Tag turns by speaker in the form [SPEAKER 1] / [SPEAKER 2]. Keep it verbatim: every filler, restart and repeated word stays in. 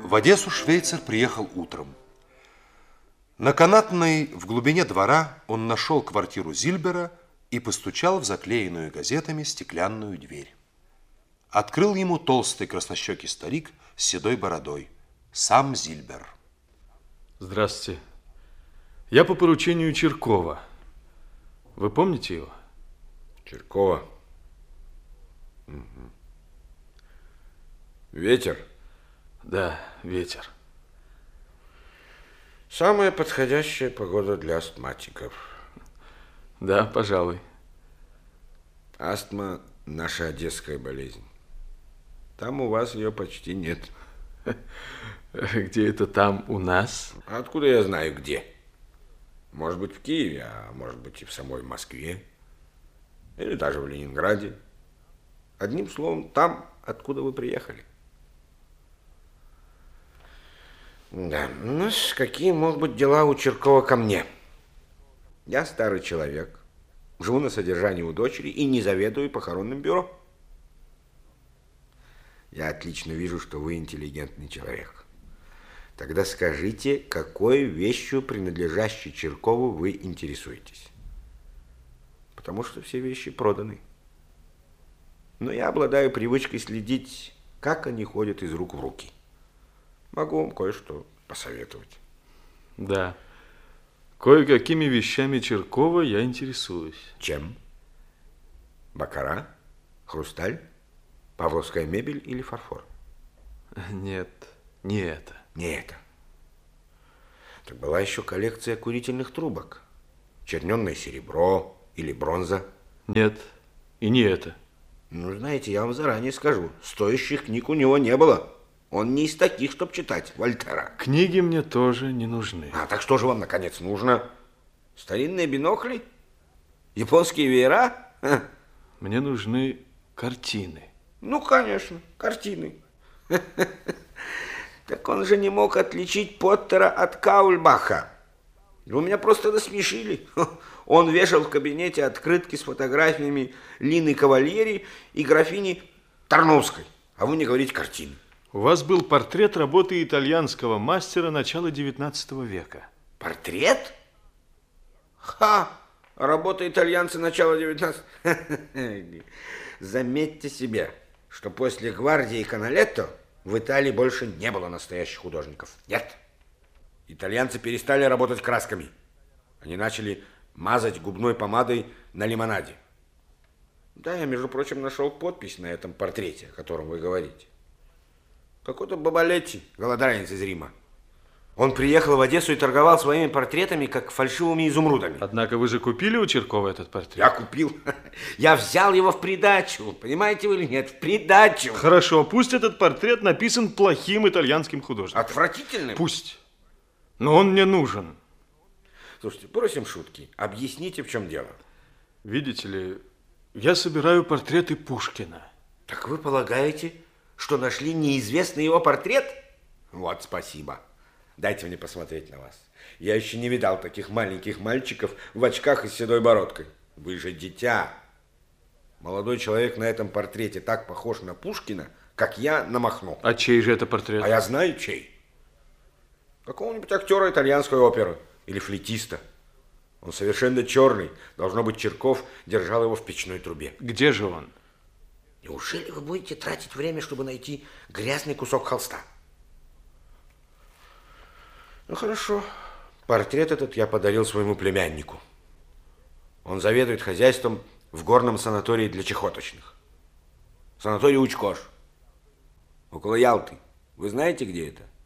[SPEAKER 1] В Одессу швейцар приехал утром. На Канатной в глубине двора он нашел квартиру Зильбера и постучал в заклеенную газетами стеклянную дверь. Открыл ему толстый краснощекий старик с седой бородой, сам Зильбер.
[SPEAKER 2] Здравствуйте. Я по поручению Чиркова. Вы помните его?
[SPEAKER 3] Чиркова? Угу. Ветер?
[SPEAKER 2] Да, ветер.
[SPEAKER 3] Самая подходящая погода для астматиков.
[SPEAKER 2] Да, пожалуй.
[SPEAKER 3] Астма – наша одесская болезнь. Там у вас ее почти нет.
[SPEAKER 2] Где это там у нас?
[SPEAKER 3] А откуда я знаю, где? Может быть, в Киеве, а может быть и в самой Москве. Или даже в Ленинграде. Одним словом, там, откуда вы приехали. Да, ну, какие могут быть дела у Чиркова ко мне? Я старый человек, живу на содержании у дочери и не заведую похоронным бюро. Я отлично вижу, что вы интеллигентный человек. Тогда скажите, какой вещью, принадлежащей Чиркову, вы интересуетесь? Потому что все вещи проданы. Но я обладаю привычкой следить, как они ходят из рук в руки. Могу вам кое-что посоветовать.
[SPEAKER 2] Да. Кое-какими вещами Чиркова я интересуюсь.
[SPEAKER 3] Чем? Баккара? Хрусталь? Павловская мебель или фарфор?
[SPEAKER 2] Нет, не это.
[SPEAKER 3] Не это. Так была еще коллекция курительных трубок. Черненное серебро или бронза.
[SPEAKER 2] Нет, и не это.
[SPEAKER 3] Ну, знаете, я вам заранее скажу, стоящих книг у него не было. Он не из таких, чтобы читать Вольтера.
[SPEAKER 2] Книги мне тоже не нужны.
[SPEAKER 3] А так что же вам, наконец, нужно? Старинные бинокли? Японские веера? Ха.
[SPEAKER 2] Мне нужны картины.
[SPEAKER 3] Ну, конечно, картины. Так он же не мог отличить Поттера от Каульбаха. Вы меня просто насмешили. Он вешал в кабинете открытки с фотографиями Лины Кавальери и графини Тарновской. А вы не говорите картины.
[SPEAKER 2] У вас был портрет работы итальянского мастера начала девятнадцатого века.
[SPEAKER 3] Портрет? Ха! Работа итальянца начала девятнадцатого. Заметьте себе, что после гвардии Каналетто в Италии больше не было настоящих художников. Нет. Итальянцы перестали работать красками. Они начали мазать губной помадой на лимонаде. Да, я, между прочим, нашел подпись на этом портрете, о котором вы говорите. Какой-то Бабалетти, голодранец из Рима. Он приехал в Одессу и торговал своими портретами, как фальшивыми изумрудами.
[SPEAKER 2] Однако вы же купили у Чиркова этот портрет?
[SPEAKER 3] Я купил. Я взял его в придачу. Понимаете вы или нет? В придачу.
[SPEAKER 2] Хорошо, пусть этот портрет написан плохим итальянским художником.
[SPEAKER 3] Отвратительным?
[SPEAKER 2] Пусть. Но он мне нужен.
[SPEAKER 3] Слушайте, бросим шутки. Объясните, в чем дело.
[SPEAKER 2] Видите ли, я собираю портреты Пушкина.
[SPEAKER 3] Так вы полагаете, что нашли неизвестный его портрет? Вот, спасибо. Дайте мне посмотреть на вас. Я еще не видал таких маленьких мальчиков в очках и с седой бородкой. Вы же дитя. Молодой человек на этом портрете так похож на Пушкина, как я на Махно.
[SPEAKER 2] А чей же это портрет?
[SPEAKER 3] А я знаю, чей. Какого-нибудь актера итальянской оперы или флейтиста. Он совершенно черный. Должно быть, Чирков держал его в печной трубе.
[SPEAKER 2] Где же он?
[SPEAKER 3] Неужели вы будете тратить время, чтобы найти грязный кусок холста? Ну, хорошо. Портрет этот я подарил своему племяннику. Он заведует хозяйством в горном санатории для чехоточных. Санаторий Учкош. Около Ялты. Вы знаете, где это?